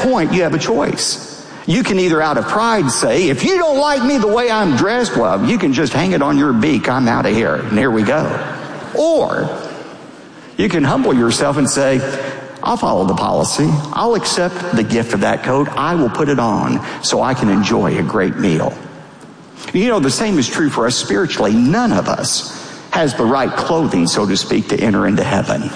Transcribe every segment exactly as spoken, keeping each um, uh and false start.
point, you have a choice. You can either out of pride say, if you don't like me the way I'm dressed, well, you can just hang it on your beak. I'm out of here. And here we go. Or you can humble yourself and say, I'll follow the policy. I'll accept the gift of that coat. I will put it on so I can enjoy a great meal. You know, the same is true for us spiritually. None of us has the right clothing, so to speak, to enter into heaven.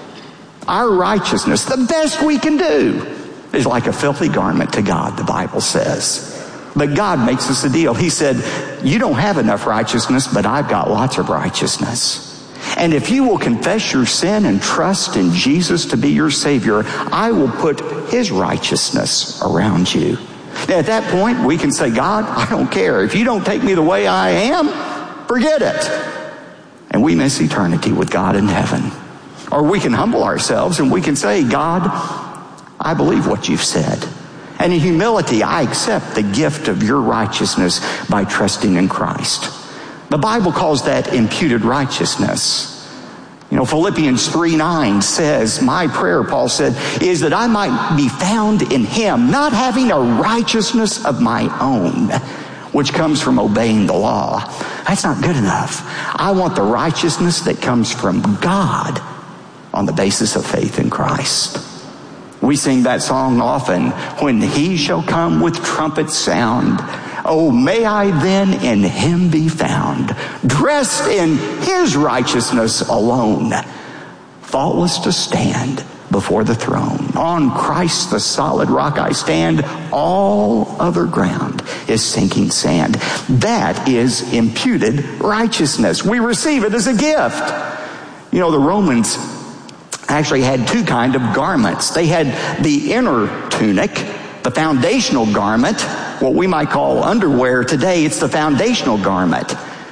Our righteousness, the best we can do, is like a filthy garment to God, the Bible says. But God makes us a deal. He said, you don't have enough righteousness, but I've got lots of righteousness. And if you will confess your sin and trust in Jesus to be your Savior, I will put His righteousness around you. At that point, we can say, God, I don't care. If you don't take me the way I am, forget it. And we miss eternity with God in heaven. Or we can humble ourselves and we can say, God, I believe what you've said. And in humility, I accept the gift of your righteousness by trusting in Christ. The Bible calls that imputed righteousness. You know, Philippians three nine says, my prayer, Paul said, is that I might be found in Him, not having a righteousness of my own, which comes from obeying the law. That's not good enough. I want the righteousness that comes from God on the basis of faith in Christ. We sing that song often, when He shall come with trumpet sound. Oh, may I then in Him be found, dressed in His righteousness alone, faultless to stand before the throne. On Christ the solid rock I stand, all other ground is sinking sand. That is imputed righteousness. We receive it as a gift. You know, the Romans actually had two kind of garments. They had the inner tunic, the foundational garment, what we might call underwear today. It's the foundational garment.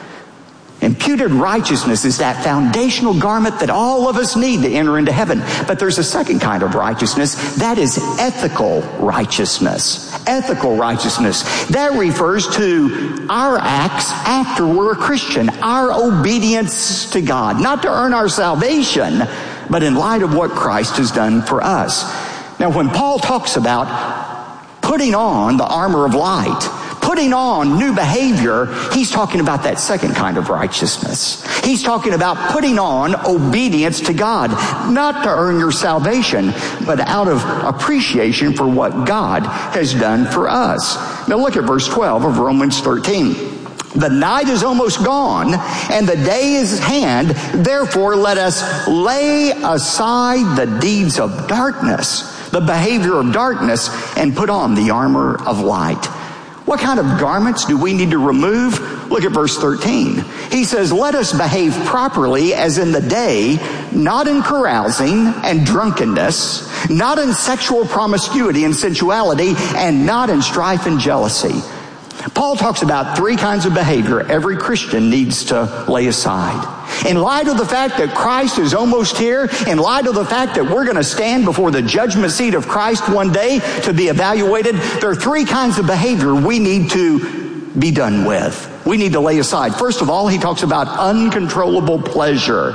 Imputed righteousness is that foundational garment that all of us need to enter into heaven. But there's a second kind of righteousness. That is ethical righteousness. Ethical righteousness. That refers to our acts after we're a Christian. Our obedience to God. Not to earn our salvation, but in light of what Christ has done for us. Now, when Paul talks about putting on the armor of light, putting on new behavior, he's talking about that second kind of righteousness. He's talking about putting on obedience to God, not to earn your salvation, but out of appreciation for what God has done for us. Now look at verse twelve of Romans thirteen. The night is almost gone, and the day is at hand. Therefore, let us lay aside the deeds of darkness, the behavior of darkness, and put on the armor of light. What kind of garments do we need to remove? Look at verse thirteen. He says, let us behave properly as in the day, not in carousing and drunkenness, not in sexual promiscuity and sensuality, and not in strife and jealousy. Paul talks about three kinds of behavior every Christian needs to lay aside. In light of the fact that Christ is almost here, in light of the fact that we're going to stand before the judgment seat of Christ one day to be evaluated, there are three kinds of behavior we need to be done with. We need to lay aside. First of all, he talks about uncontrollable pleasure.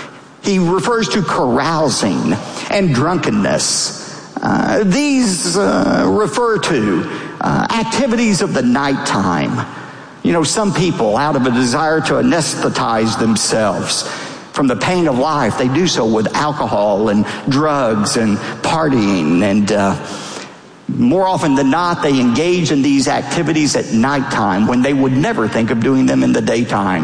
He refers to carousing and drunkenness. Uh, these uh, refer to Uh, activities of the nighttime. You know, some people, out of a desire to anesthetize themselves from the pain of life, they do so with alcohol and drugs and partying. And uh, more often than not, they engage in these activities at nighttime when they would never think of doing them in the daytime.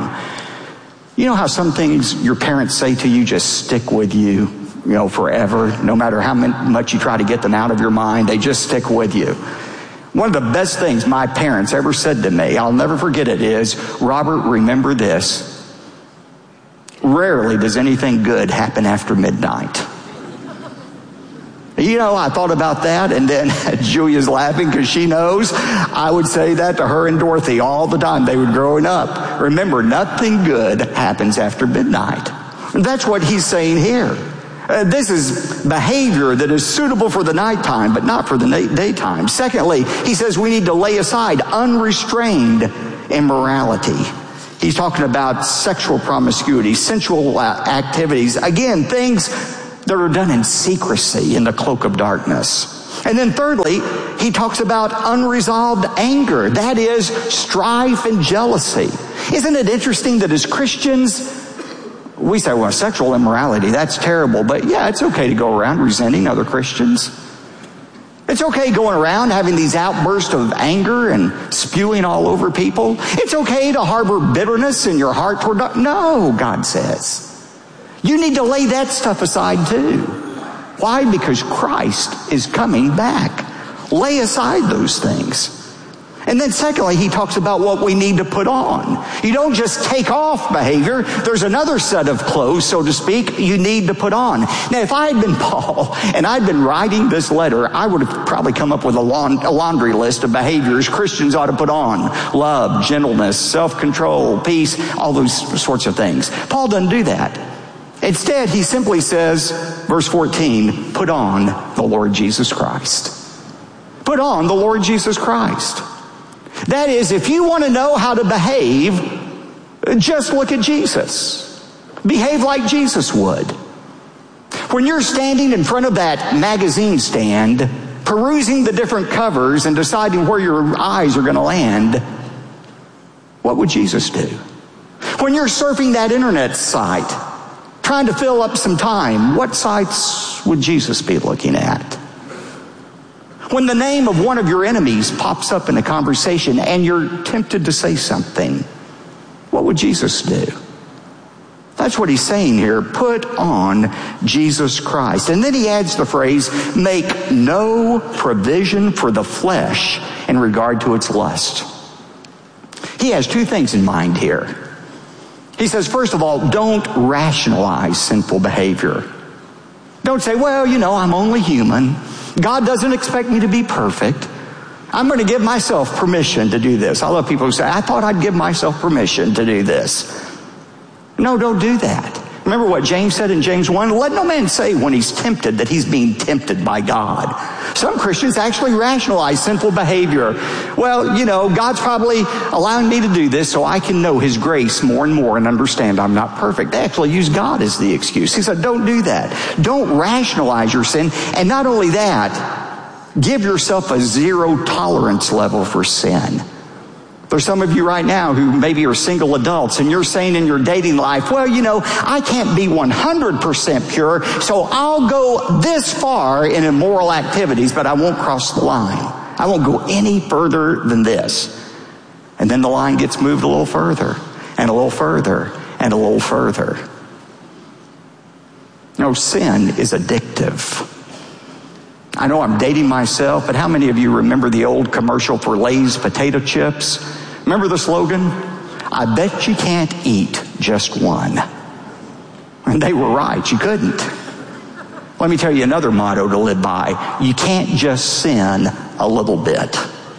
You know how some things your parents say to you just stick with you, you know, forever? No matter how much you try to get them out of your mind, they just stick with you. One of the best things my parents ever said to me, I'll never forget it, is, Robert, remember this. Rarely does anything good happen after midnight. You know, I thought about that, and then Julia's laughing because she knows I would say that to her and Dorothy all the time. They were growing up. Remember, nothing good happens after midnight. And that's what he's saying here. Uh, this is behavior that is suitable for the nighttime, but not for the na- daytime. Secondly, he says we need to lay aside unrestrained immorality. He's talking about sexual promiscuity, sensual uh, activities. Again, things that are done in secrecy, in the cloak of darkness. And then thirdly, he talks about unresolved anger. That is strife and jealousy. Isn't it interesting that as Christians, we say, well, sexual immorality, that's terrible. But yeah, it's okay to go around resenting other Christians. It's okay going around having these outbursts of anger and spewing all over people. It's okay to harbor bitterness in your heart toward God. No, God says. You need to lay that stuff aside too. Why? Because Christ is coming back. Lay aside those things. And then secondly, he talks about what we need to put on. You don't just take off behavior. There's another set of clothes, so to speak, you need to put on. Now, if I had been Paul and I'd been writing this letter, I would have probably come up with a laundry list of behaviors Christians ought to put on. Love, gentleness, self-control, peace, all those sorts of things. Paul doesn't do that. Instead, he simply says, verse fourteen, put on the Lord Jesus Christ. Put on the Lord Jesus Christ. That is, if you want to know how to behave, just look at Jesus. Behave like Jesus would. When you're standing in front of that magazine stand, perusing the different covers and deciding where your eyes are going to land, what would Jesus do? When you're surfing that internet site, trying to fill up some time, what sites would Jesus be looking at? When the name of one of your enemies pops up in a conversation and you're tempted to say something, what would Jesus do? That's what he's saying here. Put on Jesus Christ. And then he adds the phrase, make no provision for the flesh in regard to its lust. He has two things in mind here. He says, first of all, don't rationalize sinful behavior. Don't say, well, you know, I'm only human. God doesn't expect me to be perfect. I'm going to give myself permission to do this. I love people who say, I thought I'd give myself permission to do this. No, don't do that. Remember what James said in James one? Let no man say when he's tempted that he's being tempted by God. Some Christians actually rationalize sinful behavior. Well, you know, God's probably allowing me to do this so I can know his grace more and more and understand I'm not perfect. They actually use God as the excuse. He said, don't do that. Don't rationalize your sin. And not only that, give yourself a zero tolerance level for sin. There's some of you right now who maybe are single adults and you're saying in your dating life, well, you know, I can't be one hundred percent pure, so I'll go this far in immoral activities, but I won't cross the line. I won't go any further than this. And then the line gets moved a little further and a little further and a little further. No, sin is addictive. I know I'm dating myself, but how many of you remember the old commercial for Lay's potato chips? Remember the slogan? I bet you can't eat just one. And they were right, you couldn't. Let me tell you another motto to live by. You can't just sin a little bit.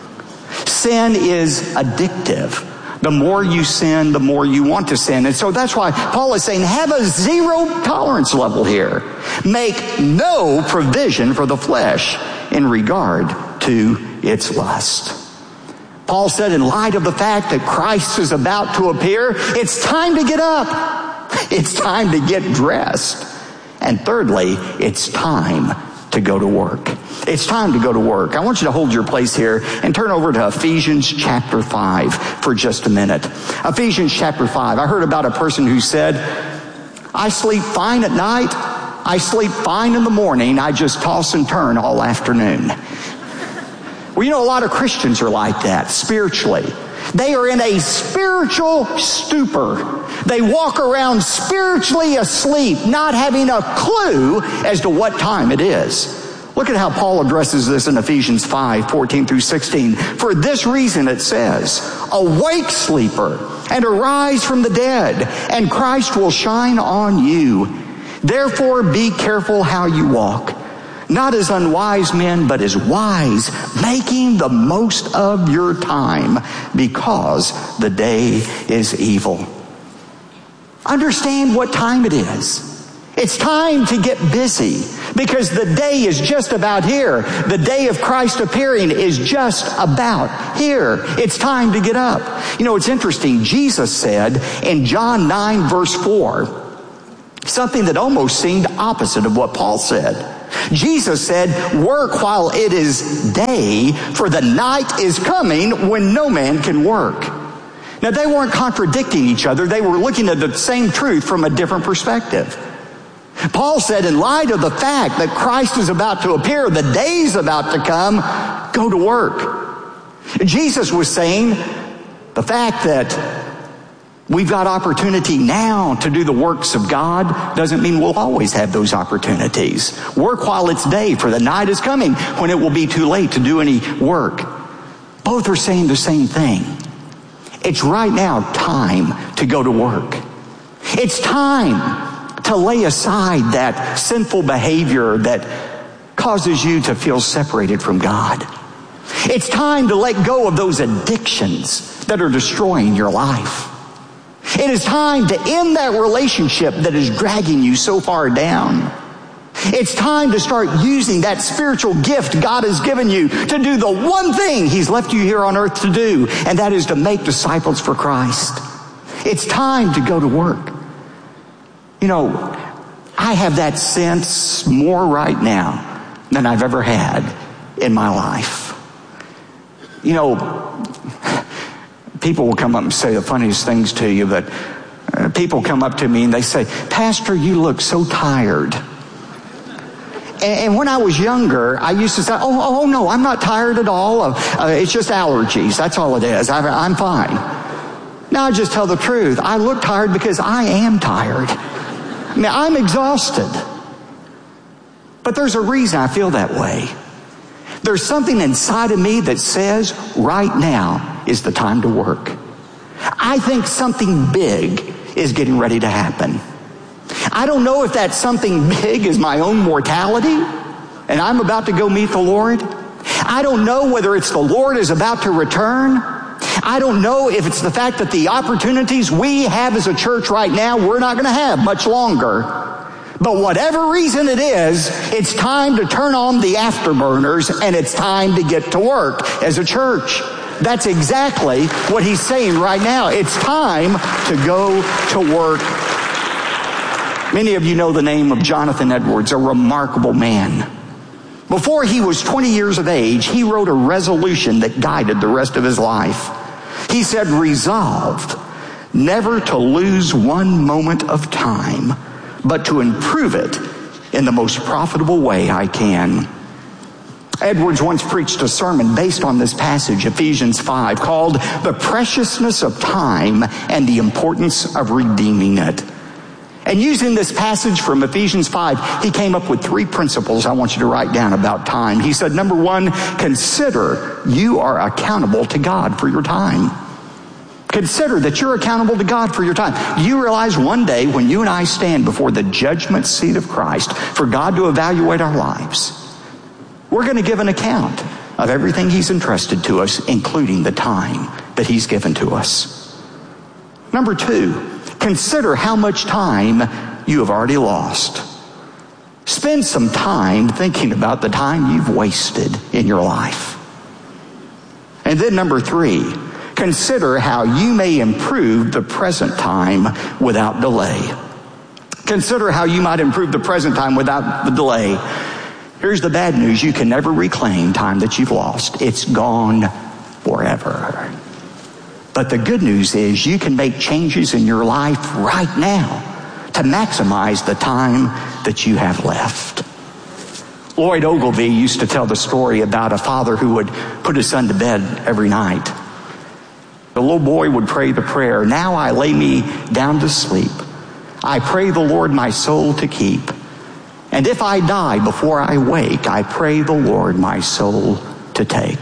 Sin is addictive. The more you sin, the more you want to sin. And so that's why Paul is saying, have a zero tolerance level here. Make no provision for the flesh in regard to its lust. Paul said, in light of the fact that Christ is about to appear, it's time to get up. It's time to get dressed. And thirdly, it's time to go to work. It's time to go to work. I want you to hold your place here and turn over to Ephesians chapter five for just a minute. Ephesians chapter five. I heard about a person who said, I sleep fine at night. I sleep fine in the morning. I just toss and turn all afternoon. Well, you know, a lot of Christians are like that spiritually. They are in a spiritual stupor. They walk around spiritually asleep, not having a clue as to what time it is. Look at how Paul addresses this in Ephesians five, fourteen through sixteen. For this reason it says, awake, sleeper, and arise from the dead, and Christ will shine on you. Therefore be careful how you walk, not as unwise men, but as wise, making the most of your time, because the day is evil. Understand what time it is. It's time to get busy, because the day is just about here. The day of Christ appearing is just about here. It's time to get up. You know, it's interesting. Jesus said in John nine verse four, something that almost seemed opposite of what Paul said. Jesus said, work while it is day, for the night is coming when no man can work. Now, they weren't contradicting each other. They were looking at the same truth from a different perspective. Paul said, in light of the fact that Christ is about to appear, the day's about to come, go to work. Jesus was saying the fact that we've got opportunity now to do the works of God doesn't mean we'll always have those opportunities. Work while it's day, for the night is coming when it will be too late to do any work. Both are saying the same thing. It's right now time to go to work. It's time to lay aside that sinful behavior that causes you to feel separated from God. It's time to let go of those addictions that are destroying your life. It is time to end that relationship that is dragging you so far down. It's time to start using that spiritual gift God has given you to do the one thing He's left you here on earth to do, and that is to make disciples for Christ. It's time to go to work. You know, I have that sense more right now than I've ever had in my life. You know, people will come up and say the funniest things to you, but uh, people come up to me and they say, Pastor, you look so tired. And, and when I was younger, I used to say, oh, oh no, I'm not tired at all. Uh, it's just allergies. That's all it is. I, I'm fine. Now I just tell the truth. I look tired because I am tired. I mean, I'm exhausted. But there's a reason I feel that way. There's something inside of me that says right now is the time to work. I think something big is getting ready to happen. I don't know if that something big is my own mortality and I'm about to go meet the Lord. I don't know whether it's the Lord is about to return. I don't know if it's the fact that the opportunities we have as a church right now, we're not going to have much longer. But whatever reason it is, it's time to turn on the afterburners and it's time to get to work as a church. That's exactly what he's saying right now. It's time to go to work. Many of you know the name of Jonathan Edwards, a remarkable man. Before he was twenty years of age, he wrote a resolution that guided the rest of his life. He said, resolved never to lose one moment of time, but to improve it in the most profitable way I can. Edwards once preached a sermon based on this passage, Ephesians five, called The Preciousness of Time and the Importance of Redeeming It. And using this passage from Ephesians five, he came up with three principles I want you to write down about time. He said, number one, consider you are accountable to God for your time. Consider that you're accountable to God for your time. You realize one day when you and I stand before the judgment seat of Christ for God to evaluate our lives, we're going to give an account of everything He's entrusted to us, including the time that He's given to us. Number two, consider how much time you have already lost. Spend some time thinking about the time you've wasted in your life. And then number three, consider how you may improve the present time without delay. Consider how you might improve the present time without the delay. Here's the bad news. You can never reclaim time that you've lost. It's gone forever. But the good news is you can make changes in your life right now to maximize the time that you have left. Lloyd Ogilvie used to tell the story about a father who would put his son to bed every night. The little boy would pray the prayer, now I lay me down to sleep. I pray the Lord my soul to keep. And if I die before I wake, I pray the Lord my soul to take.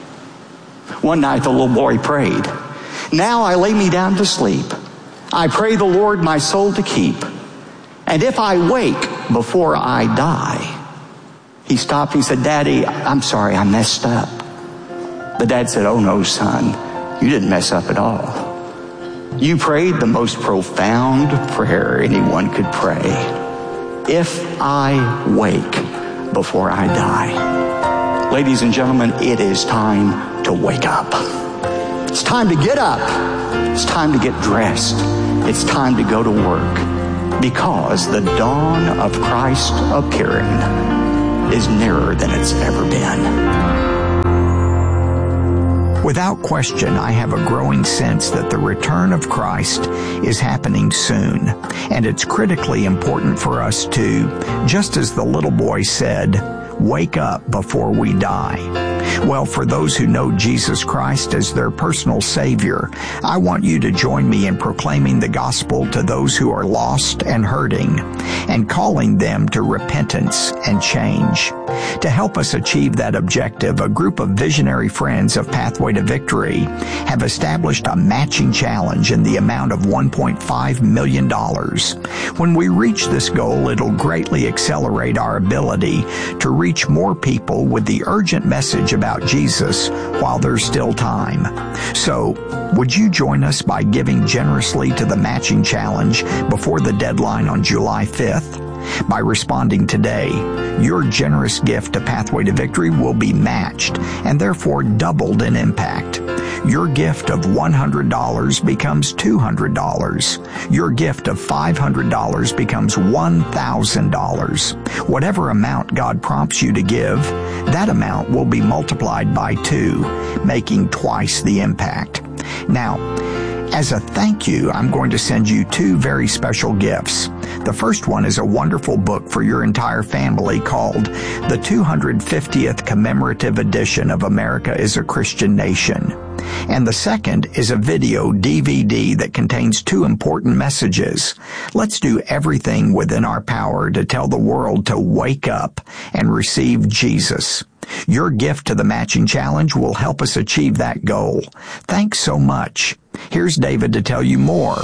One night the little boy prayed, now I lay me down to sleep. I pray the Lord my soul to keep. And if I wake before I die. He stopped. He said, Daddy, I'm sorry, I messed up. The dad said, oh no, son, you didn't mess up at all. You prayed the most profound prayer anyone could pray. If I wake before I die. Ladies and gentlemen, it is time to wake up. It's time to get up. It's time to get dressed. It's time to go to work, because the dawn of Christ appearing is nearer than it's ever been. Without question, I have a growing sense that the return of Christ is happening soon, and it's critically important for us to, just as the little boy said, wake up before we die. Well, for those who know Jesus Christ as their personal Savior, I want you to join me in proclaiming the gospel to those who are lost and hurting, and calling them to repentance and change. To help us achieve that objective, a group of visionary friends of Pathway to Victory have established a matching challenge in the amount of one point five million dollars. When we reach this goal, it'll greatly accelerate our ability to reach more people with the urgent message about Jesus while there's still time. So, would you join us by giving generously to the matching challenge before the deadline on July fifth? By responding today, your generous gift to Pathway to Victory will be matched and therefore doubled in impact. Your gift of one hundred dollars becomes two hundred dollars. Your gift of five hundred dollars becomes one thousand dollars. Whatever amount God prompts you to give, that amount will be multiplied by two, making twice the impact. Now, as a thank you, I'm going to send you two very special gifts. The first one is a wonderful book for your entire family called The two hundred fiftieth Commemorative Edition of America is a Christian Nation. And the second is a video D V D that contains two important messages. Let's do everything within our power to tell the world to wake up and receive Jesus. Your gift to the matching challenge will help us achieve that goal. Thanks so much. Here's David to tell you more.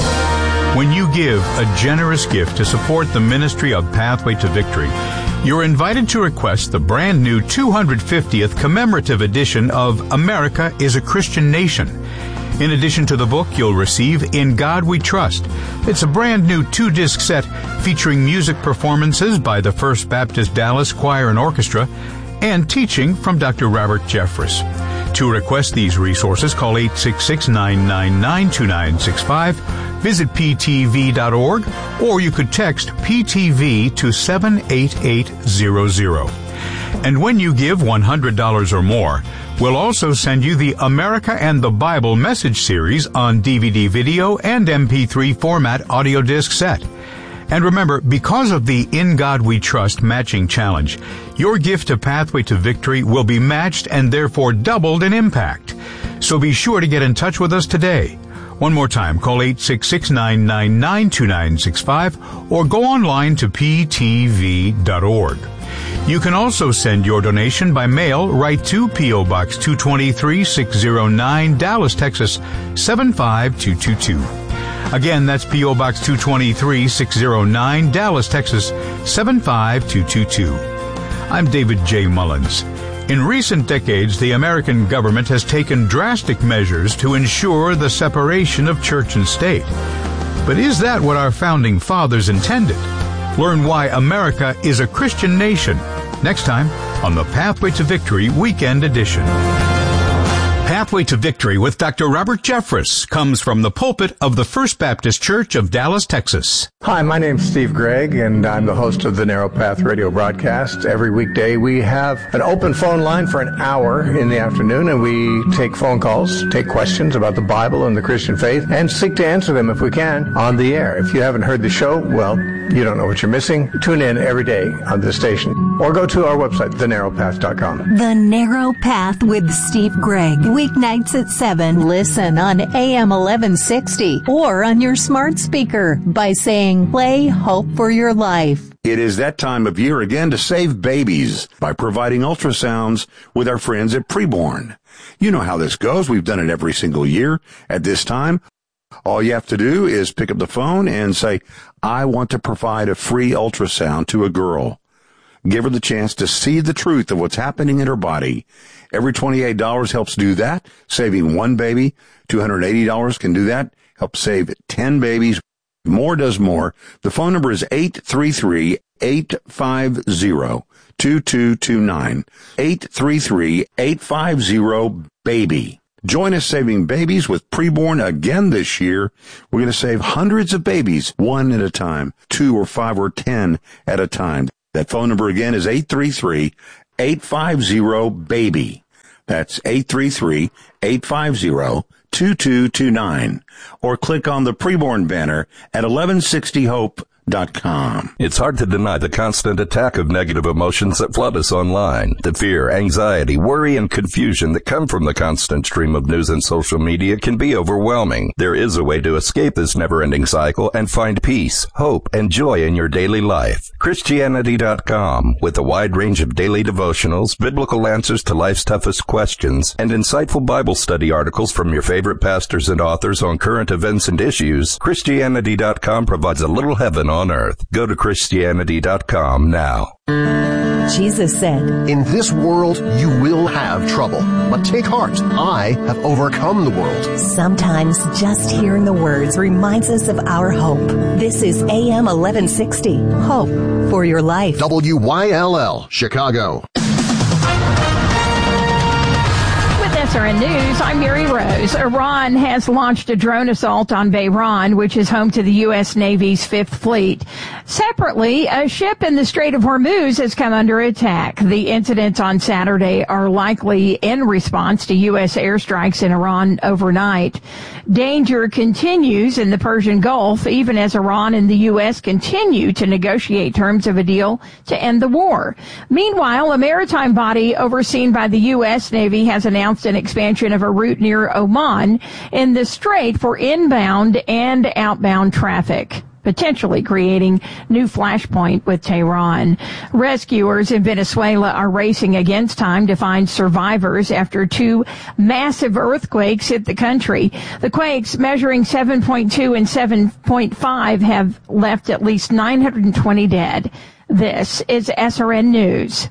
When you give a generous gift to support the ministry of Pathway to Victory, you're invited to request the brand new two hundred fiftieth commemorative edition of America is a Christian Nation. In addition to the book, you'll receive In God We Trust. It's a brand new two-disc set featuring music performances by the First Baptist Dallas Choir and Orchestra and teaching from Doctor Robert Jeffress. To request these resources, call eight six six, nine nine nine, two nine six five, visit p t v dot org, or you could text P T V to seven eight eight zero zero. And when you give one hundred dollars or more, we'll also send you the America and the Bible message series on D V D video and M P three format audio disc set. And remember, because of the In God We Trust matching challenge, your gift to Pathway to Victory will be matched and therefore doubled in impact. So be sure to get in touch with us today. One more time, call eight six six, nine nine nine, two nine six five or go online to p t v dot org. You can also send your donation by mail right to P O. Box two twenty-three, six oh nine, Dallas, Texas, seven five two two two. Again, that's P O. Box two twenty-three, six oh nine, Dallas, Texas, seven five two two two. I'm David J. Mullins. In recent decades, the American government has taken drastic measures to ensure the separation of church and state. But is that what our founding fathers intended? Learn why America is a Christian nation next time on the Pathway to Victory Weekend Edition. Pathway to Victory with Doctor Robert Jeffress comes from the pulpit of the First Baptist Church of Dallas, Texas. Hi, my name's Steve Gregg, and I'm the host of the Narrow Path radio broadcast. Every weekday we have an open phone line for an hour in the afternoon, and we take phone calls, take questions about the Bible and the Christian faith, and seek to answer them if we can on the air. If you haven't heard the show, well, you don't know what you're missing. Tune in every day on this station, or go to our website, the narrow path dot com. The Narrow Path with Steve Gregg. Weeknights at seven. Listen on A M eleven sixty or on your smart speaker by saying, play Hope for Your Life. It is that time of year again to save babies by providing ultrasounds with our friends at Preborn. You know how this goes. We've done it every single year at this time. All you have to do is pick up the phone and say, I want to provide a free ultrasound to a girl. Give her the chance to see the truth of what's happening in her body. Every twenty-eight dollars helps do that, saving one baby. two hundred eighty dollars can do that, help save ten babies. More does more. The phone number is eight three three, eight five zero, two two two nine. eight three three, eight five zero, BABY. Join us saving babies with Preborn again this year. We're going to save hundreds of babies, one at a time, two or five or ten at a time. That phone number again is eight three three, eight five zero, BABY. That's eight three three, eight five zero, two two two nine. Or click on the preborn banner at eleven sixty hope dot com. It's hard to deny the constant attack of negative emotions that flood us online. The fear, anxiety, worry, and confusion that come from the constant stream of news and social media can be overwhelming. There is a way to escape this never-ending cycle and find peace, hope, and joy in your daily life. Christianity dot com, with a wide range of daily devotionals, biblical answers to life's toughest questions, and insightful Bible study articles from your favorite pastors and authors on current events and issues, Christianity dot com provides a little heaven on earth. Go to Christianity dot com now. Jesus said, "In this world you will have trouble, but take heart. I have overcome the world." Sometimes just hearing the words reminds us of our hope. This is A M eleven sixty, Hope for Your Life. W Y L L, Chicago. S R N News, I'm Mary Rose. Iran has launched a drone assault on Bahrain, which is home to the U S Navy's Fifth Fleet. Separately, a ship in the Strait of Hormuz has come under attack. The incidents on Saturday are likely in response to U S airstrikes in Iran overnight. Danger continues in the Persian Gulf, even as Iran and the U S continue to negotiate terms of a deal to end the war. Meanwhile, a maritime body overseen by the U S Navy has announced an expansion of a route near Oman in the strait for inbound and outbound traffic, potentially creating new flashpoint with Tehran. Rescuers in Venezuela are racing against time to find survivors after two massive earthquakes hit the country. The quakes, measuring seven point two and seven point five, have left at least nine hundred twenty dead. This is S R N News.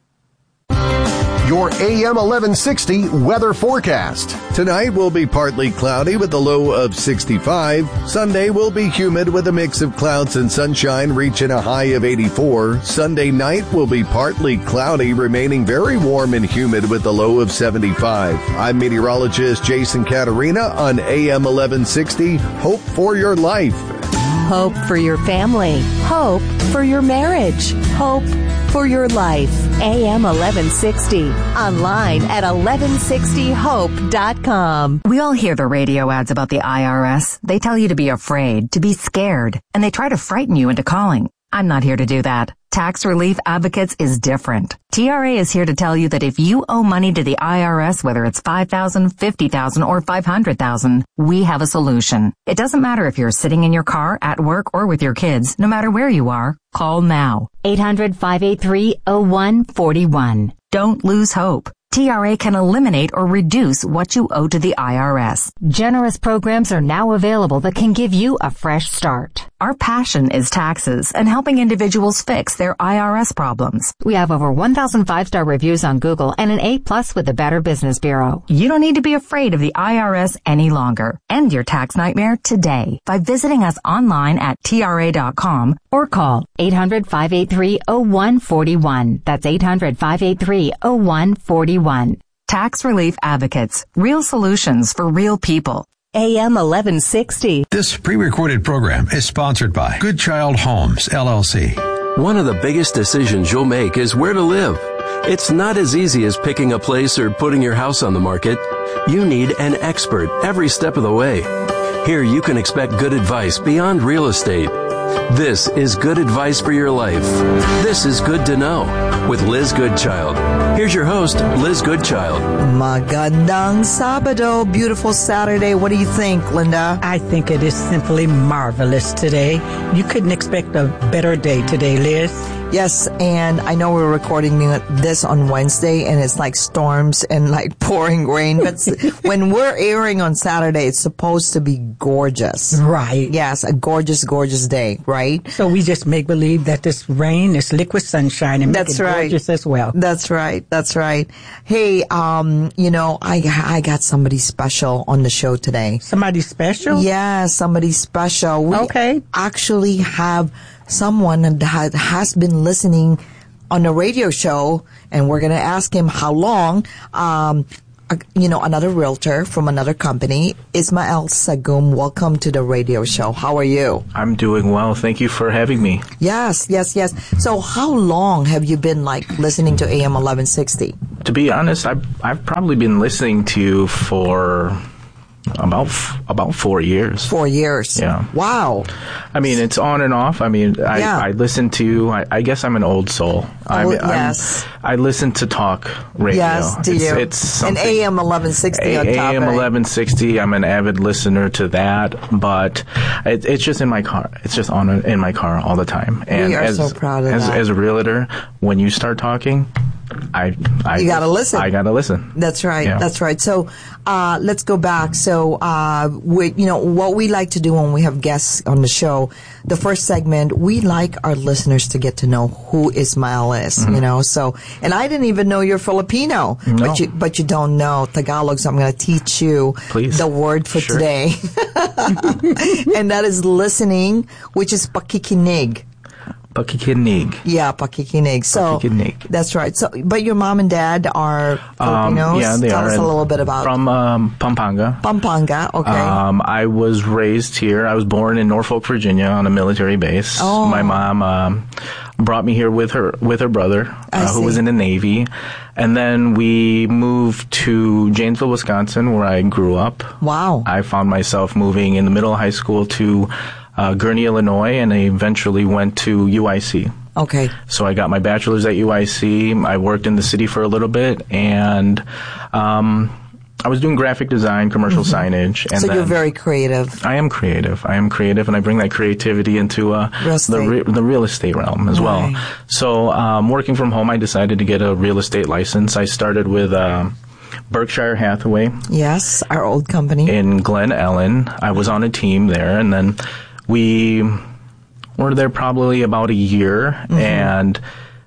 Your A M eleven sixty weather forecast. Tonight will be partly cloudy with a low of sixty-five. Sunday will be humid with a mix of clouds and sunshine, reaching a high of eighty-four. Sunday night will be partly cloudy, remaining very warm and humid with a low of seventy-five. I'm meteorologist Jason Caterina on A M eleven sixty. Hope for your life. Hope for your family. Hope for your marriage. Hope for your life. A M eleven sixty. Online at eleven sixty hope dot com. We all hear the radio ads about the I R S. They tell you to be afraid, to be scared, and they try to frighten you into calling. I'm not here to do that. Tax Relief Advocates is different. T R A is here to tell you that if you owe money to the I R S, whether it's five thousand dollars, fifty thousand dollars, or five hundred thousand dollars, we have a solution. It doesn't matter if you're sitting in your car, at work, or with your kids. No matter where you are, call now. eight hundred, five eight three, oh one four one. Don't lose hope. T R A can eliminate or reduce what you owe to the I R S. Generous programs are now available that can give you a fresh start. Our passion is taxes and helping individuals fix their I R S problems. We have over one thousand five-star reviews on Google and an A plus with the Better Business Bureau. You don't need to be afraid of the I R S any longer. End your tax nightmare today by visiting us online at T R A dot com or call eight hundred, five eight three, oh one four one. That's eight hundred, five eight three, oh one four one. Tax Relief Advocates. Real solutions for real people. A M eleven sixty. This pre-recorded program is sponsored by Good Child Homes, L L C. One of the biggest decisions you'll make is where to live. It's not as easy as picking a place or putting your house on the market. You need an expert every step of the way. Here you can expect good advice beyond real estate. This is good advice for your life. This is Good to Know with Liz Goodchild. Here's your host, Liz Goodchild. Magandang Sabado, beautiful Saturday. What do you think, Linda? I think it is simply marvelous today. You couldn't expect a better day today, Liz. Yes, and I know we're recording this on Wednesday, and it's like storms and like pouring rain. But when we're airing on Saturday, it's supposed to be gorgeous. Right. Yes, a gorgeous, gorgeous day, right? So we just make believe that this rain is liquid sunshine and make That's it right. gorgeous as well. That's right. That's right. Hey, um, you know, I I got somebody special on the show today. Somebody special? Yeah, somebody special. We okay. actually have someone that has been listening on the radio show, and we're going to ask him how long. Um, uh, you know, another realtor from another company, Ismael Sagum. Welcome to the radio show. How are you? I'm doing well. Thank you for having me. Yes, yes, yes. So how long have you been like listening to A M eleven sixty? To be honest, I've, I've probably been listening to you for about about four years. Four years. Yeah. Wow. I mean, it's on and off. I mean, I, yeah. I listen to, I, I guess I'm an old soul. Oh, I'm, yes. I'm, I listen to talk radio. Yes, do it's, you? It's and A M eleven sixty on top A M of it. eleven sixty, I'm an avid listener to that, but it, it's just in my car. It's just on in my car all the time. And we are as, so proud of as, that. As a realtor, when you start talking, I, I you gotta listen. I gotta listen. That's right. Yeah. That's right. So, uh, let's go back. So, uh, we, you know, what we like to do when we have guests on the show, the first segment, we like our listeners to get to know who Ismael is, mm-hmm. you know, so, and I didn't even know you're Filipino, no. but you, but you don't know Tagalog, so I'm going to teach you Please. the word for sure. today. And that is listening, which is pakikinig. Pakikinig. Yeah, pakikinig. So pakikinig. That's right. So, but your mom and dad are Filipinos. Um, yeah, they Tell are. us a little bit about from um, Pampanga. Pampanga. Okay. Um, I was raised here. I was born in Norfolk, Virginia, on a military base. Oh. My mom um, brought me here with her with her brother, uh, who was in the Navy, and then we moved to Janesville, Wisconsin, where I grew up. Wow. I found myself moving in the middle of high school to Uh, Gurnee, Illinois, and I eventually went to U I C. Okay. So I got my bachelor's at U I C. I worked in the city for a little bit, and um, I was doing graphic design, commercial mm-hmm. signage. And so then you're very creative. I am creative. I am creative, and I bring that creativity into uh, real the, re- the real estate realm as right. well. So um, working from home, I decided to get a real estate license. I started with Um, Berkshire Hathaway. Yes, our old company. In Glen Ellen. I was on a team there, and then we were there probably about a year, mm-hmm. and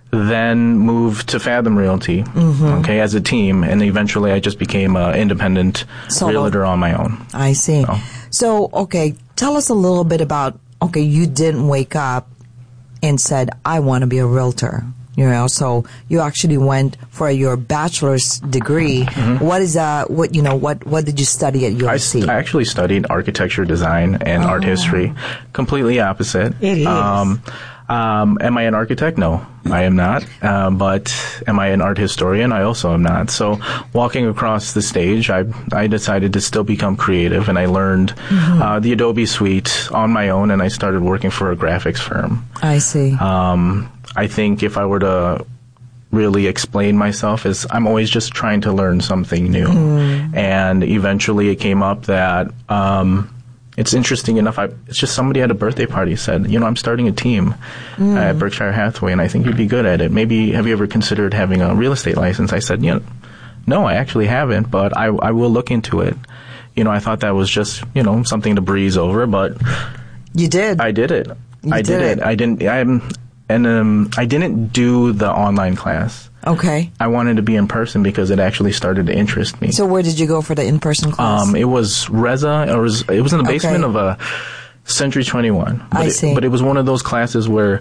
then moved to Fathom Realty, mm-hmm. okay, as a team, and eventually I just became an independent Solo. realtor on my own. I see. So. so, okay, tell us a little bit about, okay, you didn't wake up and said, I want to be a realtor. You know, so you actually went for your bachelor's degree. Mm-hmm. What is uh, what you know, what what did you study at U I C? I, st- I actually studied architecture, design, and oh. art history. Completely opposite. It is. Um, um, am I an architect? No, I am not. Um, but am I an art historian? I also am not. So walking across the stage, I I decided to still become creative, and I learned mm-hmm. uh, the Adobe Suite on my own, and I started working for a graphics firm. I see. Um, I think if I were to really explain myself is I'm always just trying to learn something new. Mm. And eventually it came up that um, it's interesting enough. I, it's just somebody at a birthday party said, you know, I'm starting a team mm. at Berkshire Hathaway, and I think you'd be good at it. Maybe have you ever considered having a real estate license? I said, you know, no, I actually haven't, but I, I will look into it. You know, I thought that was just, you know, something to breeze over, but you did. I did it. You I did, did it. I didn't. I'm. And um, I didn't do the online class. Okay. I wanted to be in person because it actually started to interest me. So where did you go for the in-person class? Um, it was Reza. It was, it was in the basement okay. of a Century twenty-one. But I it, see. But it was one of those classes where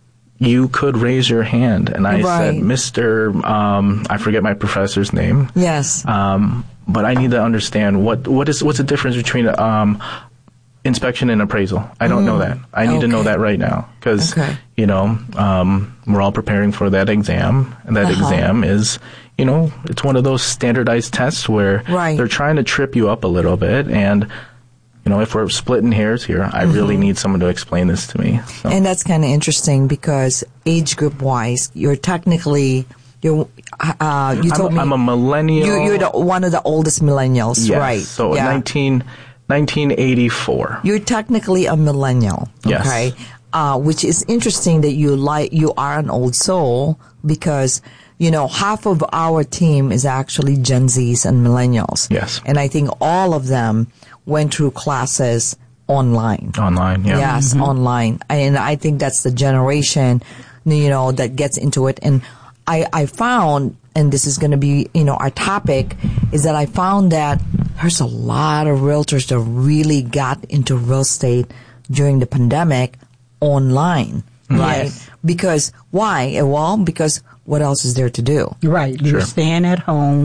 you could raise your hand. And I right. said, Mister Um, I forget my professor's name. Yes. Um, but I need to understand what, what is, what's the difference between, um, inspection and appraisal. I don't mm. know that. I need okay. to know that right now because, okay. you know, um, we're all preparing for that exam. And that uh-huh. exam is, you know, it's one of those standardized tests where right. they're trying to trip you up a little bit. And, you know, if we're splitting hairs here, I mm-hmm. really need someone to explain this to me. So. And that's kind of interesting because age group wise, you're technically... You're, uh, you told I'm, me I'm a millennial. You, you're the, one of the oldest millennials, yes. right? So yeah. nineteen, nineteen eighty-four. You're technically a millennial, yes. okay? Uh, which is interesting that you like you are an old soul because you know half of our team is actually Gen Zs and millennials. Yes, and I think all of them went through classes online. Online, yeah. Yes, mm-hmm. online, and I think that's the generation, you know, that gets into it. And I, I found, and this is going to be, you know, our topic, is that I found that there's a lot of realtors that really got into real estate during the pandemic online, right? Yes. Because why? Well, because what else is there to do? Right. You're Sure. staying at home,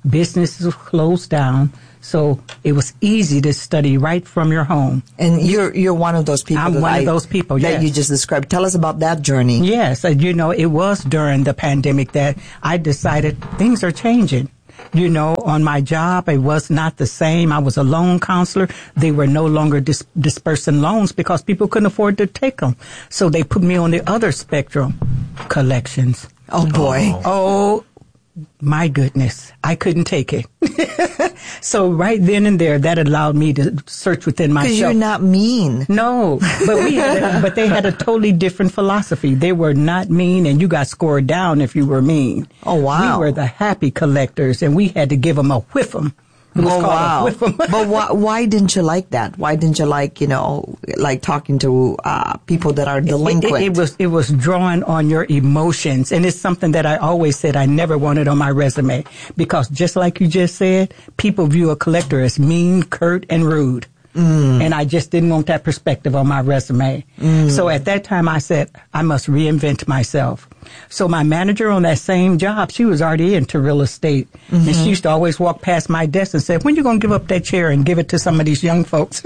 businesses closed down. So it was easy to study right from your home. And you're you're one of those people. I'm that one I, of those people, that yes. you just described. Tell us about that journey. Yes, uh, you know, it was during the pandemic that I decided things are changing. You know, on my job, it was not the same. I was a loan counselor. They were no longer dis- dispersing loans because people couldn't afford to take them. So they put me on the other spectrum, collections. Oh, boy. Oh, oh my goodness. I couldn't take it. So right then and there, that allowed me to search within myself. Because you're not mean. No, but we had a, but they had a totally different philosophy. They were not mean, and you got scored down if you were mean. Oh, wow. We were the happy collectors, and we had to give them a whiff 'em. It was oh, called wow. a whiff 'em. But why, why didn't you like that? Why didn't you like, you know, like talking to uh, people that are delinquent? It, it, it was it was drawing on your emotions, and it's something that I always said I never wanted on my resume, because just like you just said, people view a collector as mean, curt, and rude. Mm. And I just didn't want that perspective on my resume. Mm. So at that time I said, I must reinvent myself. So my manager on that same job, she was already into real estate. Mm-hmm. And she used to always walk past my desk and say, when you going to give up that chair and give it to some of these young folks?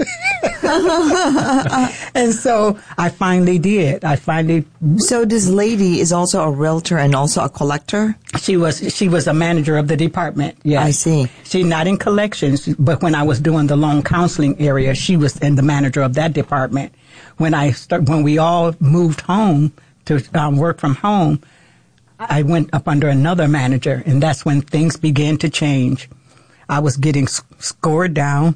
And so I finally did. I finally. So this lady is also a realtor and also a collector? She was, she was a manager of the department. Yes. I see. She's not in collections, but when I was doing the loan counseling area, she was in the manager of that department. When I start, when we all moved home to um, work from home, I went up under another manager, and that's when things began to change. I was getting sc- scored down.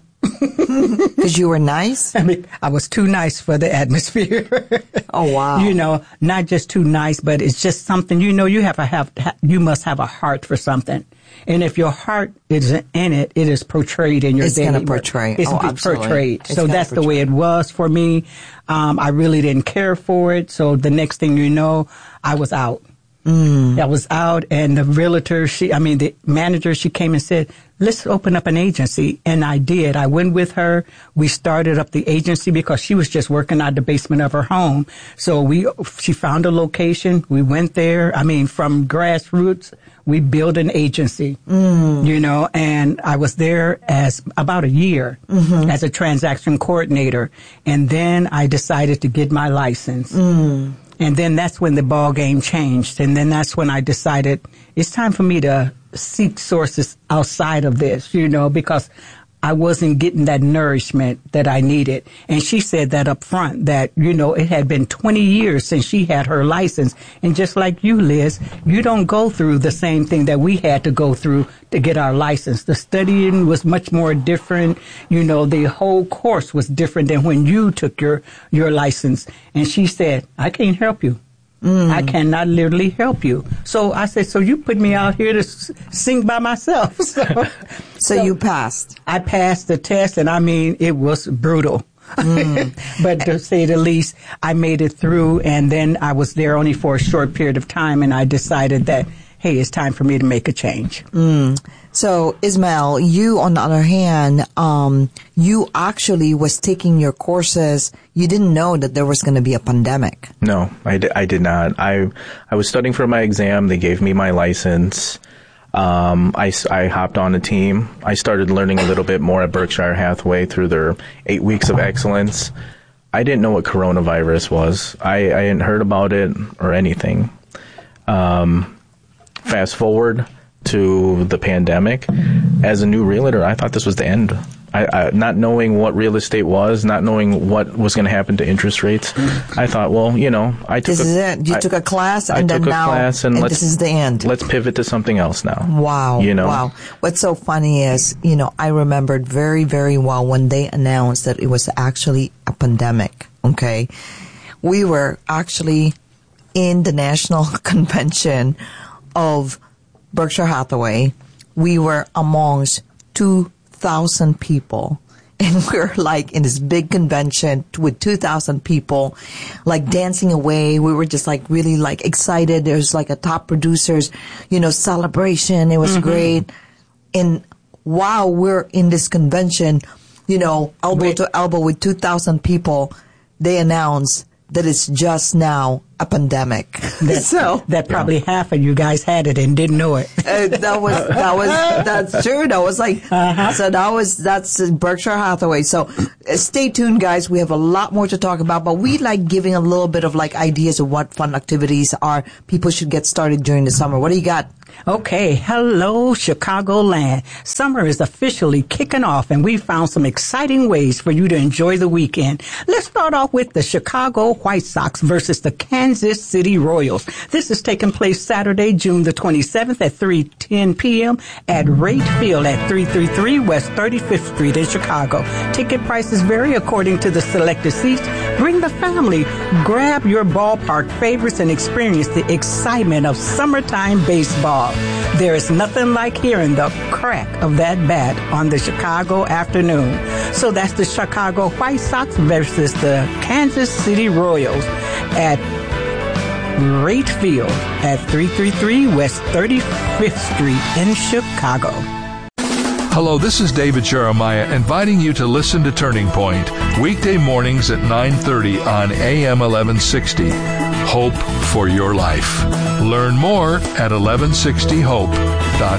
Because you were nice? I mean, I was too nice for the atmosphere. Oh, wow. You know, not just too nice, but it's just something, you know, you have to have, you must have a heart for something. And if your heart isn't in it, it is portrayed in your it's daily It's going to portray. It's oh, portrayed. It's so that's portray. The way it was for me. Um, I really didn't care for it. So the next thing you know, I was out. Mm. I was out, and the realtor, she, I mean, the manager, she came and said, let's open up an agency. And I did. I went with her. We started up the agency because she was just working out the basement of her home. So we, she found a location. We went there. I mean, from grassroots, we built an agency, mm. you know, and I was there as about a year mm-hmm. as a transaction coordinator. And then I decided to get my license. Mm. And then that's when the ball game changed. And then that's when I decided it's time for me to seek sources outside of this, you know, because I wasn't getting that nourishment that I needed. And she said that up front, that, you know, it had been twenty years since she had her license. And just like you, Liz, you don't go through the same thing that we had to go through to get our license. The studying was much more different. You know, the whole course was different than when you took your, your license. And she said, I can't help you. Mm. I cannot literally help you. So I said, so you put me out here to s- sing by myself. So, so, so you passed. I passed the test, and I mean, it was brutal. Mm. But to say the least, I made it through, and then I was there only for a short period of time, and I decided that, hey, it's time for me to make a change. Mm. So, Ismael, you, on the other hand, um, you actually was taking your courses. You didn't know that there was going to be a pandemic. No, I, di- I did not. I I was studying for my exam. They gave me my license. Um, I, I hopped on a team. I started learning a little bit more at Berkshire Hathaway through their eight weeks of excellence. I didn't know what coronavirus was. I, I hadn't heard about it or anything. Um, fast forward to the pandemic. As a new realtor, I thought this was the end. I, I, not knowing what real estate was, not knowing what was going to happen to interest rates, I thought, well, you know, I took this a, is it. You I, took a class, and I then took a now, class and, and let's, this is the end. Let's pivot to something else now. Wow, you know? Wow. What's so funny is, you know, I remembered very, very well when they announced that it was actually a pandemic. Okay, we were actually in the national convention of Berkshire Hathaway. We were amongst two thousand people, and we're like in this big convention with two thousand people, like dancing away. We were just like really like excited. There's like a top producers, you know, celebration. It was mm-hmm. great. And while we're in this convention, you know, elbow Wait. to elbow with two thousand people, they announce that it's just now a pandemic. That, so that probably yeah. half of you guys had it and didn't know it. Uh, that was that was that's true. That was like uh-huh. so that was that's Berkshire Hathaway. So uh, stay tuned, guys. We have a lot more to talk about, but we like giving a little bit of like ideas of what fun activities are people should get started during the summer. What do you got? Okay, hello, Chicagoland. Summer is officially kicking off, and we found some exciting ways for you to enjoy the weekend. Let's start off with the Chicago White Sox versus the Kansas City Royals. This is taking place Saturday, June the twenty-seventh at three ten p.m. at Rate Field at three thirty-three West thirty-fifth Street in Chicago. Ticket prices vary according to the selected seats. Bring the family, grab your ballpark favorites, and experience the excitement of summertime baseball. There is nothing like hearing the crack of that bat on the Chicago afternoon. So that's the Chicago White Sox versus the Kansas City Royals at Rate Field at three thirty-three West thirty-fifth Street in Chicago. Hello, this is David Jeremiah inviting you to listen to Turning Point weekday mornings at nine thirty on A M eleven sixty. Hope for your life. Learn more at eleven sixty hope dot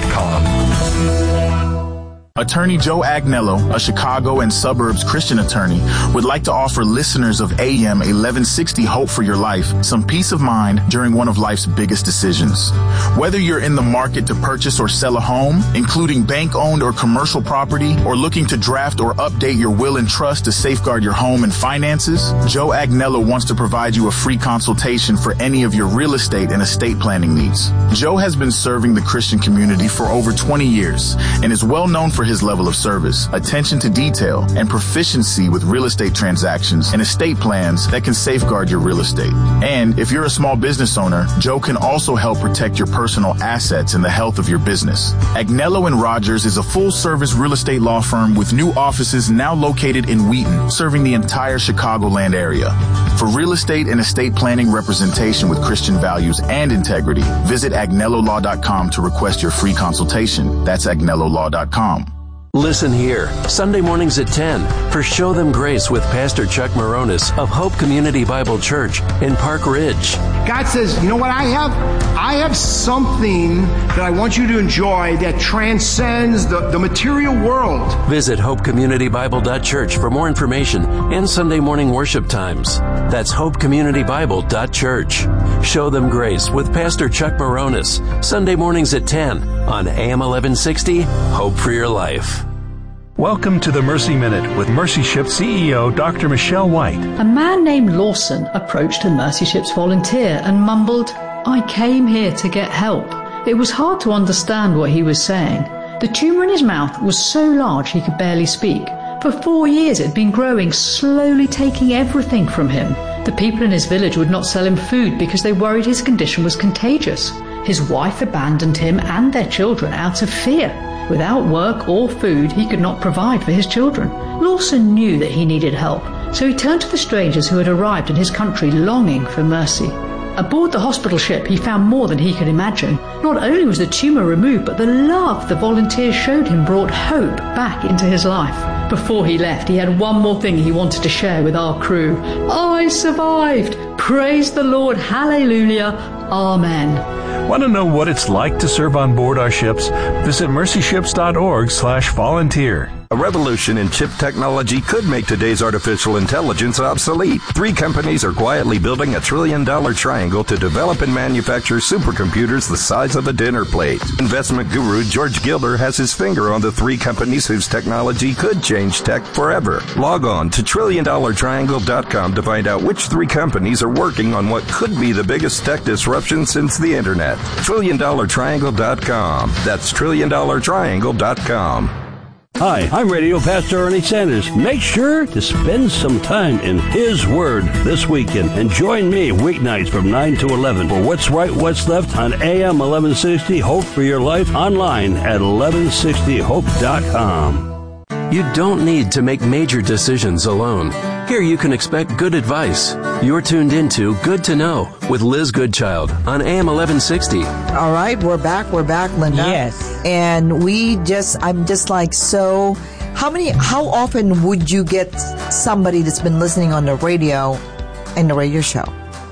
com. Attorney Joe Agnello, a Chicago and suburbs Christian attorney, would like to offer listeners of A M eleven sixty Hope for Your Life some peace of mind during one of life's biggest decisions. Whether you're in the market to purchase or sell a home, including bank-owned or commercial property, or looking to draft or update your will and trust to safeguard your home and finances, Joe Agnello wants to provide you a free consultation for any of your real estate and estate planning needs. Joe has been serving the Christian community for over twenty years and is well known for his level of service, attention to detail, and proficiency with real estate transactions and estate plans that can safeguard your real estate. And if you're a small business owner, Joe can also help protect your personal assets and the health of your business. Agnello and Rogers is a full-service real estate law firm with new offices now located in Wheaton, serving the entire Chicagoland area. For real estate and estate planning representation with Christian values and integrity, visit agnello law dot com to request your free consultation. That's agnello law dot com. Listen here, Sunday mornings at ten for Show Them Grace with Pastor Chuck Moronis of Hope Community Bible Church in Park Ridge. God says, you know what I have? I have something that I want you to enjoy that transcends the, the material world. Visit hope community bible dot church for more information and Sunday morning worship times. That's hope community bible dot church. Show Them Grace with Pastor Chuck Moronis, Sunday mornings at ten on A M eleven sixty, Hope for Your Life. Welcome to the Mercy Minute with Mercy Ship C E O Doctor Michelle White. A man named Lawson approached a Mercy Ship's volunteer and mumbled, "I came here to get help." It was hard to understand what he was saying. The tumour in his mouth was so large he could barely speak. For four years it had been growing, slowly taking everything from him. The people in his village would not sell him food because they worried his condition was contagious. His wife abandoned him and their children out of fear. Without work or food, he could not provide for his children. Lawson knew that he needed help, so he turned to the strangers who had arrived in his country longing for mercy. Aboard the hospital ship, he found more than he could imagine. Not only was the tumour removed, but the love the volunteers showed him brought hope back into his life. Before he left, he had one more thing he wanted to share with our crew. "I survived! Praise the Lord! Hallelujah! Amen." Want to know what it's like to serve on board our ships? Visit mercy ships dot org slash volunteer. A revolution in chip technology could make today's artificial intelligence obsolete. Three companies are quietly building a trillion-dollar triangle to develop and manufacture supercomputers the size of a dinner plate. Investment guru George Gilder has his finger on the three companies whose technology could change tech forever. Log on to trillion dollar triangle dot com to find out which three companies are working on what could be the biggest tech disruption since the internet. trillion dollar triangle dot com. That's trillion dollar triangle dot com. Hi, I'm Radio Pastor Ernie Sanders. Make sure to spend some time in His Word this weekend and join me weeknights from nine to eleven for What's Right, What's Left on A M eleven sixty Hope for Your Life, online at eleven sixty hope dot com. You don't need to make major decisions alone. Here you can expect good advice. You're tuned into Good to Know with Liz Goodchild on A M eleven sixty. All right, we're back. We're back, Linda. Yes. And we just, I'm just like, so how many, how often would you get somebody that's been listening on the radio in the radio show?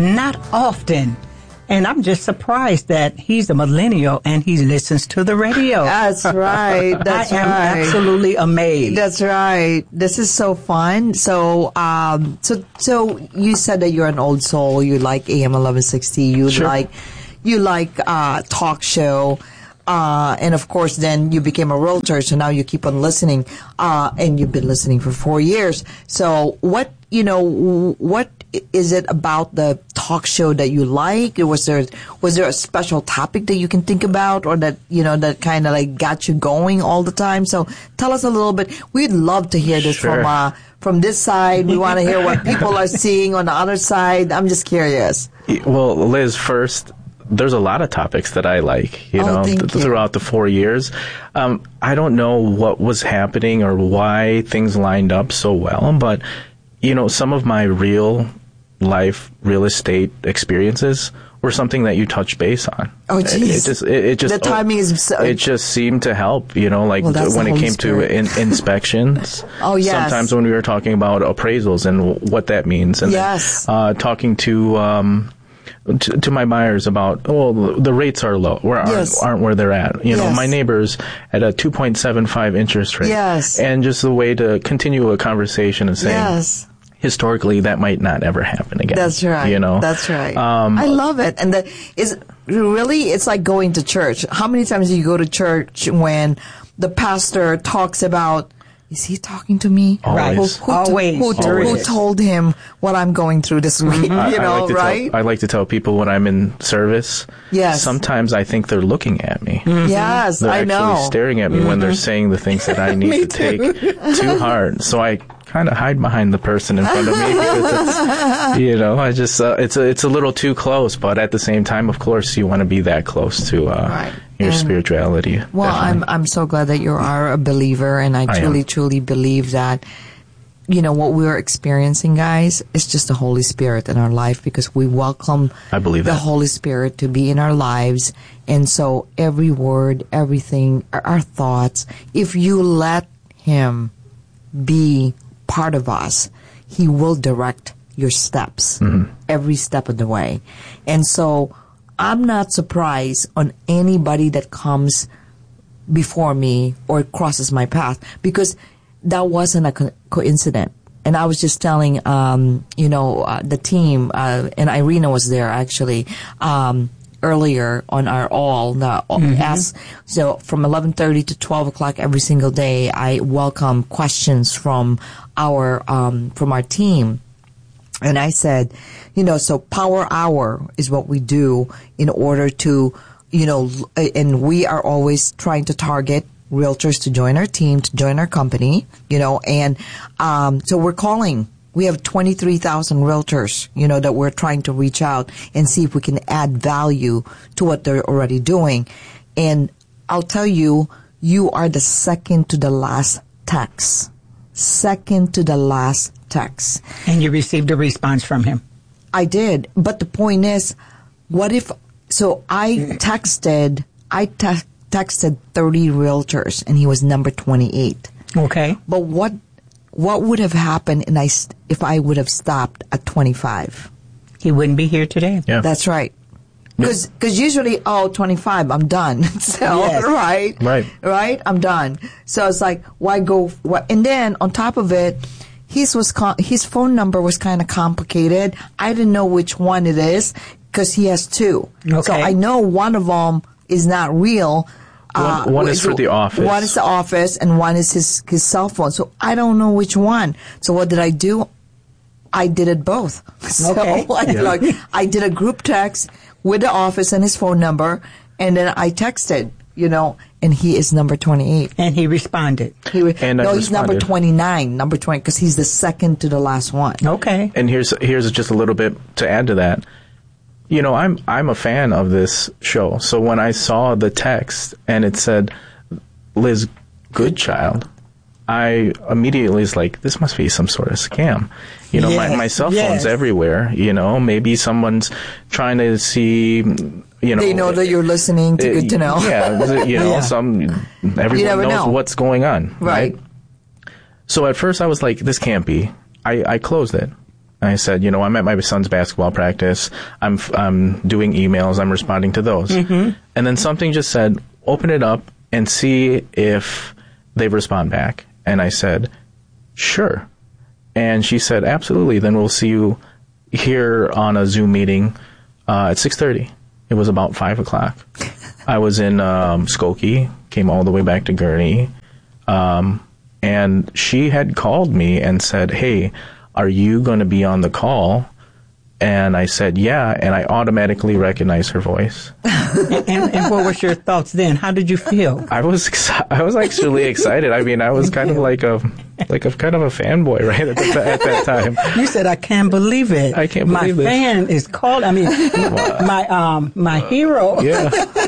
Not often. And I'm just surprised that he's a millennial and he listens to the radio. That's right. That's I am right. absolutely amazed. That's right. This is so fun. So, um, so, so you said that you're an old soul. You like A M eleven sixty. You Sure. like, you like uh, talk show. Uh, and of course, then you became a realtor. So now you keep on listening. Uh, and you've been listening for four years. So what, you know, what is it about the talk show that you like? Was there, was there a special topic that you can think about or that, you know, that kind of like got you going all the time? So tell us a little bit. We'd love to hear this Sure. from, uh, from this side. We want to hear what people are seeing on the other side. I'm just curious. Well, Liz, first, there's a lot of topics that I like, you Oh, know, thank th- you. throughout the four years. Um, I don't know what was happening or why things lined up so well, but, you know, some of my real life real estate experiences were something that you touched base on. Oh, It, geez. it just, it, it just, The timing is so- it just seemed to help, you know, like Well, that's when the it Holy came Spirit. to in, inspections. Oh, yes. Sometimes when we were talking about appraisals and w- what that means. And Yes. then, uh, talking to, um, to, to my buyers about, oh, the rates are low, or aren't, Yes. aren't where they're at. You know, Yes. my neighbors at a two point seven five interest rate. Yes. And just the way to continue a conversation and saying, Yes. historically, that might not ever happen again. That's right. You know? That's right. Um, I love it. And the, is really, it's like going to church. How many times do you go to church when the pastor talks about, is he talking to me? Always. Who, who, Always. Who, who, who Always. told him what I'm going through this week? I- You I know, like to right? Tell, I like to tell people when I'm in service. Yes. Sometimes I think they're looking at me. Yes, They're I actually know. staring at me when they're saying the things that I need Me to take to heart. So I kind of hide behind the person in front of me because it's, you know, I just uh, it's a, it's a little too close. But at the same time, of course, you want to be that close to uh, Right. your And- spirituality. Well, definitely. I'm I'm so glad that you are a believer, and I I truly, am. truly believe that, you know, what we're experiencing, guys, is just the Holy Spirit in our life because we welcome I believe the that. Holy Spirit to be in our lives. And so every word, everything, our, our thoughts, if you let Him be part of us, He will direct your steps Mm-hmm. every step of the way. And so I'm not surprised on anybody that comes before me or crosses my path because that wasn't a co- coincidence. And I was just telling, um, you know, uh, the team, uh, and Irina was there actually, um, earlier on our all, the Mhm. ask, so from eleven thirty to twelve o'clock every single day, I welcome questions from our, um, from our team. And I said, you know, so Power Hour is what we do in order to, you know, l- and we are always trying to target realtors to join our team, to join our company, you know, and um, so we're calling. We have twenty-three thousand realtors, you know, that we're trying to reach out and see if we can add value to what they're already doing. And I'll tell you, you are the second to the last text. Second to the last text. And you received a response from him. I did. But the point is, what if, so I texted, I te- texted thirty realtors and he was number twenty-eight. Okay. But what, what would have happened and I, st- if I would have stopped at twenty-five? He wouldn't be here today. Yeah. That's right. Because usually, oh, twenty-five, I'm done. So, Yes. right? Right. Right? I'm done. So it's like, why go? What? And then on top of it, his was com- his phone number was kind of complicated. I didn't know which one it is because he has two. So Okay. I know one of them is not real. One- one is for the office. One is the office, and one is his his cell phone. So I don't know which one. So what did I do? I did it both. So Okay. I, Yeah. like, I did a group text with the office and his phone number, and then I texted, you know, and he is number twenty-eight. And he responded. He re- And I no, he's number responded. twenty-nine, number twenty, because he's the second to the last one. Okay. And here's here's just a little bit to add to that. You know, I'm I'm a fan of this show. So when I saw the text and it said Liz Goodchild, I immediately was like, this must be some sort of scam. You know, my, Yes, my cell phone's yes. everywhere. You know, maybe someone's trying to see, you know. They know that you're listening to uh, Good to Know. Yeah, you know, Yeah. some everyone never knows know. what's going on. Right. So at first I was like, this can't be. I, I closed it. I said, you know, I'm at my son's basketball practice. I'm I'm doing emails. I'm responding to those. Mm-hmm. And then something just said, open it up and see if they respond back. And I said, sure. And she said, absolutely. Then we'll see you here on a Zoom meeting uh, at six thirty. It was about five o'clock. I was in um, Skokie, came all the way back to Gurnee. Um, and she had called me and said, hey, are you going to be on the call? And I said, yeah, and I automatically recognized her voice. and, and, and what was your thoughts then? How did you feel? I was exci- I was actually excited. I mean, I was kind of like a like a kind of a fanboy right at, the, at that time. You said, I can't believe it. I can't believe it. My fan is called. I mean, my um my hero. Yeah.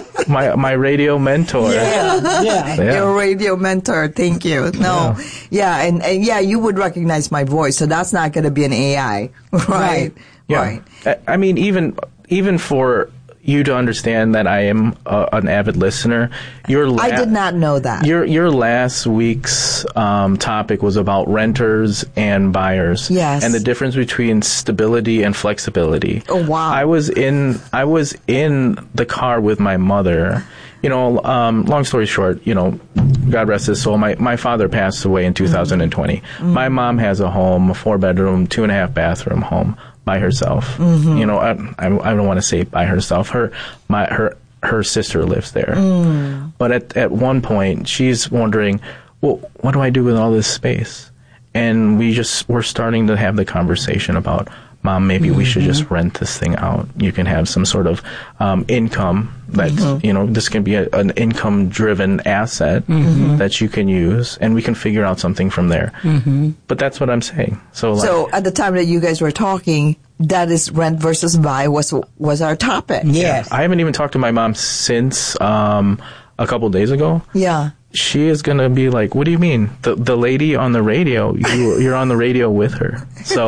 My my radio mentor. Yeah, yeah. yeah. Your radio mentor. Thank you. No, yeah, yeah and, and yeah, you would recognize my voice, so that's not going to be an A I, right? Right. Yeah. Right. I mean, even even for you to understand that I am uh, an avid listener, your la- I did not know that. Your your last week's um, topic was about renters and buyers, yes, and the difference between stability and flexibility. Oh wow! I was in I was in the car with my mother. You know, um, long story short, you know, God rest his soul. My my father passed away in two thousand twenty. Mm-hmm. My mom has a home, a four bedroom, two and a half bathroom home. By herself, mm-hmm. you know. I, I, I don't want to say by herself. Her, my, her, her sister lives there. Mm. But at at one point, she's wondering, well, what do I do with all this space? And we just we're starting to have the conversation about, Mom, maybe mm-hmm. we should just rent this thing out. You can have some sort of um, income that mm-hmm. you know. This can be a, an income-driven asset mm-hmm. that you can use, and we can figure out something from there. Mm-hmm. But that's what I'm saying. So, like, so at the time that you guys were talking, that is rent versus buy was was our topic. Yes. I haven't even talked to my mom since um, a couple days ago. Yeah. She is going to be like, what do you mean? The the lady on the radio, you, you're on the radio with her. So, uh,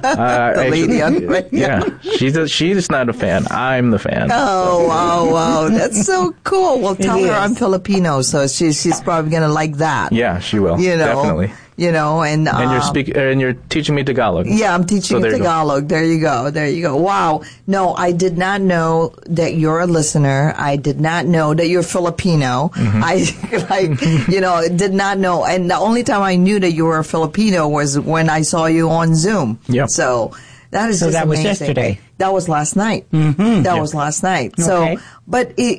the lady on the radio. Yeah. She's, a, she's not a fan. I'm the fan. Oh, wow, wow. That's so cool. Well, tell her I'm Filipino, so she, she's probably going to like that. Yeah, she will. You know, definitely. You know, and and you're um, speak and you're teaching me Tagalog. Yeah, I'm teaching so you Tagalog. There you go. There you go. Wow. No, I did not know that you're a listener. I did not know that you're Filipino. Mm-hmm. I, like, you know, did not know. And the only time I knew that you were a Filipino was when I saw you on Zoom. Yeah. So that is so just that amazing. was yesterday. That was last night. Mm-hmm. That yep. was last night. Okay. So, but it,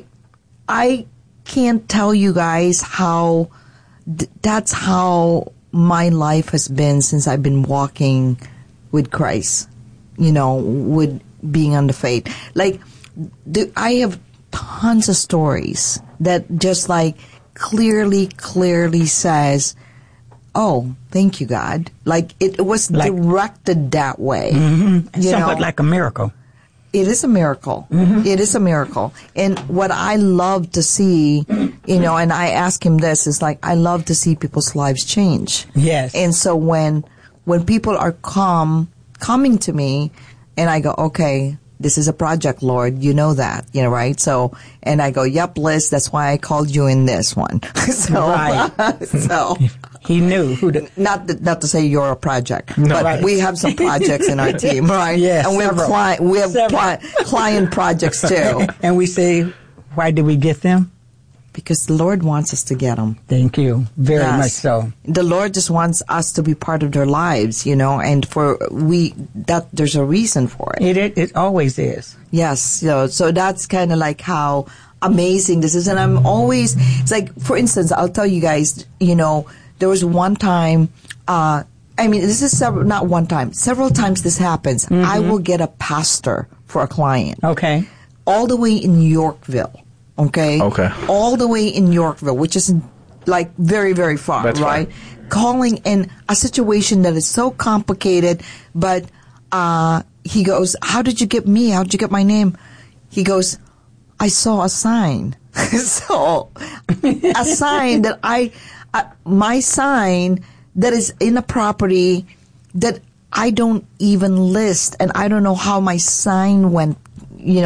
I can't tell you guys how. Th- that's how my life has been since I've been walking with Christ, you know, with being on the faith. Like, the, I have tons of stories that just like clearly, clearly says, oh, thank you, God. Like, it, it was like, directed that way. Mm-hmm. You Somewhat know? like a miracle. It is a miracle. Mm-hmm. It is a miracle. And what I love to see, you know, and I ask him this, is like, I love to see people's lives change. Yes. And so when, when people are come, coming to me and I go, okay, this is a project, Lord, you know that, you know, right? So, and I go, yep, Liz, that's why I called you in this one. so, right. so. He knew who to... Not to, not to say you're a project, no. but right. we have some projects in our team, right? Yes, and we have, cli- we have cli- client projects too. And we say, why did we get them? Because the Lord wants us to get them. Thank you. Very yes. much so. The Lord just wants us to be part of their lives, you know, and for we, that there's a reason for it. It it, it always is. Yes. So, so that's kind of like how amazing this is. And I'm always, it's like, for instance, I'll tell you guys, you know, there was one time, uh, I mean, this is several, not one time, several times this happens. Mm-hmm. I will get a pastor for a client. Okay. All the way in Yorkville. Okay? Okay. All the way in Yorkville, which is like very, very far, That's right? fine. Calling in a situation that is so complicated, but uh, he goes, how did you get me? How did you get my name? He goes, I saw a sign. so, a sign that I, uh, my sign that is in a property that I don't even list, and I don't know how my sign went, you know,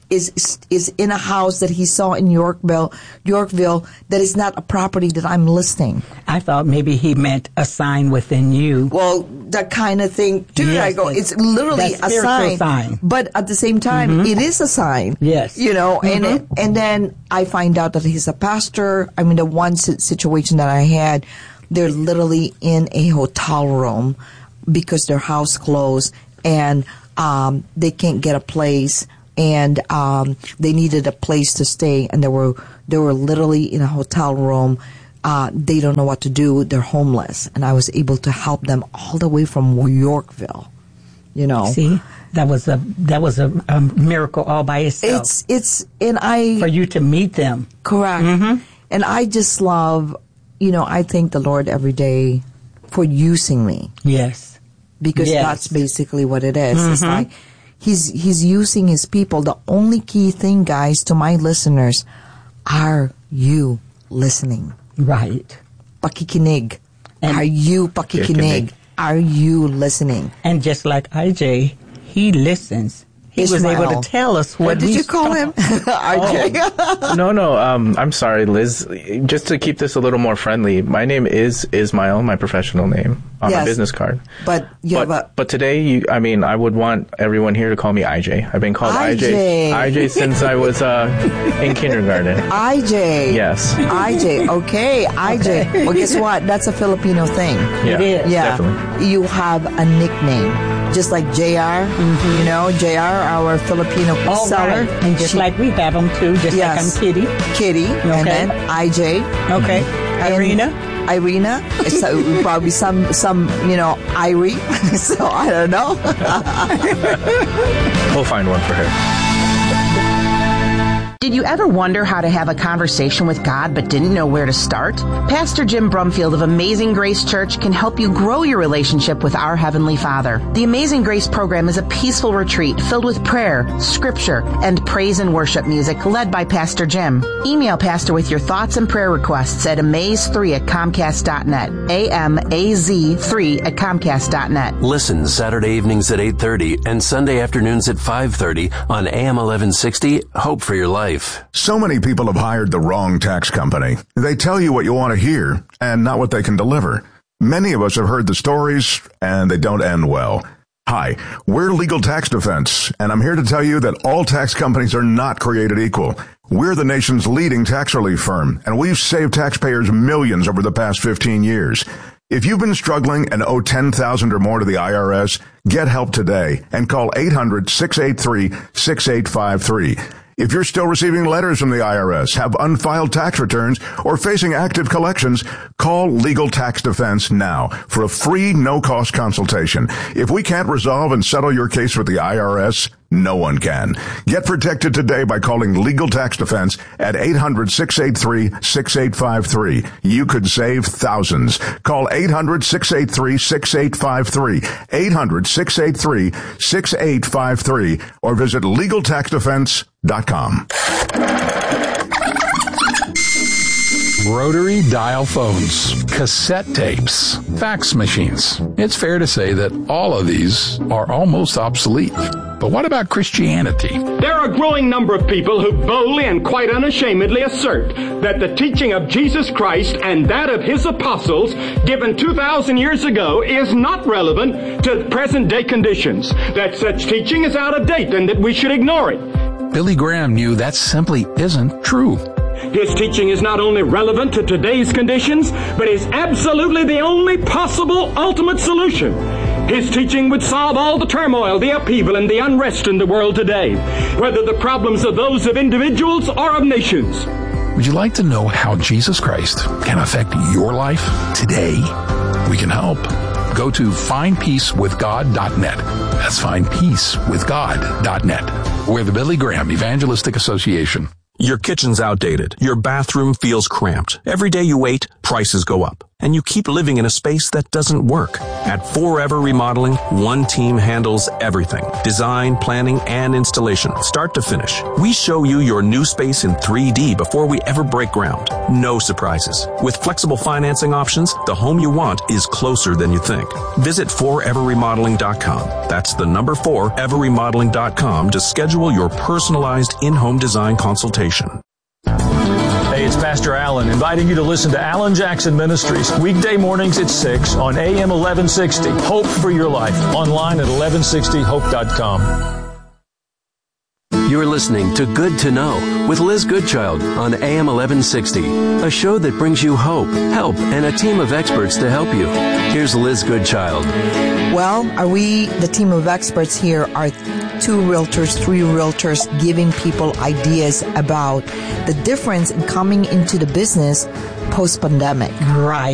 is is in a house that he saw in Yorkville, Yorkville that is not a property that I'm listing. I thought maybe he meant a sign within you. Well, that kind of thing too. Yes, I go, it's literally a sign, sign, but at the same time, mm-hmm. it is a sign. Yes, you know, mm-hmm. and it, and then I find out that he's a pastor. I mean, the one situation that I had, they're literally in a hotel room because their house closed and um, they can't get a place. And um, they needed a place to stay, and they were they were literally in a hotel room. Uh, they don't know what to do. They're homeless, and I was able to help them all the way from Yorkville. You know, see, that was a that was a, a miracle all by itself. It's it's and I for you to meet them, correct. Mm-hmm. And I just love, you know, I thank the Lord every day for using me. Yes, because yes. that's basically what it is. Mm-hmm. It's like. He's he's using his people. The only key thing, guys, to my listeners, are you listening? Right. Pakikinig. And are you pakikinig? Are you listening? And just like I J, he listens. He Ishmael. was able to tell us what, what did we you call him? R J. Oh. no, no. Um, I'm sorry, Liz. Just to keep this a little more friendly, my name is Ismail, my professional name on yes, my business card. But you but, have a but today, you, I mean, I would want everyone here to call me I J. I've been called I J, I J since I was uh, in kindergarten. I J. Yes. I J. Okay, I J. Okay. Well, guess what? That's a Filipino thing. Yeah, it is. Yeah. Definitely. You have a nickname. Just like J R, mm-hmm. you know, J R, our Filipino oh, seller. Right. And just she, like we have them too, just yes. like I'm Kitty. Kitty, okay. and then I J. Okay. Mm-hmm. Irina. Irina. It's uh, probably some, some, you know, Irie. So I don't know. We'll find one for her. Did you ever wonder how to have a conversation with God but didn't know where to start? Pastor Jim Brumfield of Amazing Grace Church can help you grow your relationship with our Heavenly Father. The Amazing Grace program is a peaceful retreat filled with prayer, scripture, and praise and worship music led by Pastor Jim. Email Pastor with your thoughts and prayer requests at amaze three at comcast dot net. A M A Z three at comcast dot net. Listen Saturday evenings at eight thirty and Sunday afternoons at five thirty on A M eleven sixty, Hope for Your Life. So many people have hired the wrong tax company. They tell you what you want to hear and not what they can deliver. Many of us have heard the stories and they don't end well. Hi, we're Legal Tax Defense, and I'm here to tell you that all tax companies are not created equal. We're the nation's leading tax relief firm, and we've saved taxpayers millions over the past fifteen years. If you've been struggling and owe ten thousand dollars or more to the I R S, get help today and call eight hundred, six eight three, six eight five three. If you're still receiving letters from the I R S, have unfiled tax returns, or facing active collections, call Legal Tax Defense now for a free, no-cost consultation. If we can't resolve and settle your case with the I R S, no one can. Get protected today by calling Legal Tax Defense at eight hundred, six eight three, six eight five three. You could save thousands. Call eight hundred, six eight three, six eight five three, eight hundred, six eight three, six eight five three, or visit legal tax defense dot com. Rotary dial phones, cassette tapes, fax machines. It's fair to say that all of these are almost obsolete. But what about Christianity? There are a growing number of people who boldly and quite unashamedly assert that the teaching of Jesus Christ and that of his apostles given two thousand years ago is not relevant to present day conditions, that such teaching is out of date and that we should ignore it. Billy Graham knew that simply isn't true. His teaching is not only relevant to today's conditions, but is absolutely the only possible ultimate solution. His teaching would solve all the turmoil, the upheaval, and the unrest in the world today, whether the problems are those of individuals or of nations. Would you like to know how Jesus Christ can affect your life today? We can help. Go to find peace with god dot net. That's find peace with god dot net. We're the Billy Graham Evangelistic Association. Your kitchen's outdated. Your bathroom feels cramped. Every day you wait, prices go up. and you keep living in a space that doesn't work. At Forever Remodeling, one team handles everything. Design, planning, and installation, start to finish. We show you your new space in three D before we ever break ground. No surprises. With flexible financing options, the home you want is closer than you think. Visit forever remodeling dot com. That's the number forever remodeling dot com to schedule your personalized in-home design consultation. Hey, it's Pastor Allen inviting you to listen to Alan Jackson Ministries weekday mornings at six on A M eleven sixty. Hope for your life. Online at eleven sixty hope dot com. You're listening to Good to Know with Liz Goodchild on A M eleven sixty, a show that brings you hope, help, and a team of experts to help you. Here's Liz Goodchild. Well, are we, the team of experts here, are two realtors, three realtors, giving people ideas about the difference in coming into the business post-pandemic. Right.